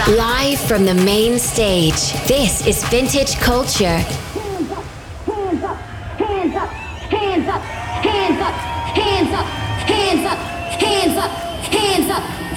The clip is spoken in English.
Live from the main stage, this is Vintage Culture. Hands up, hands up, hands up, hands up, hands up, hands up, hands up, hands up, hands up.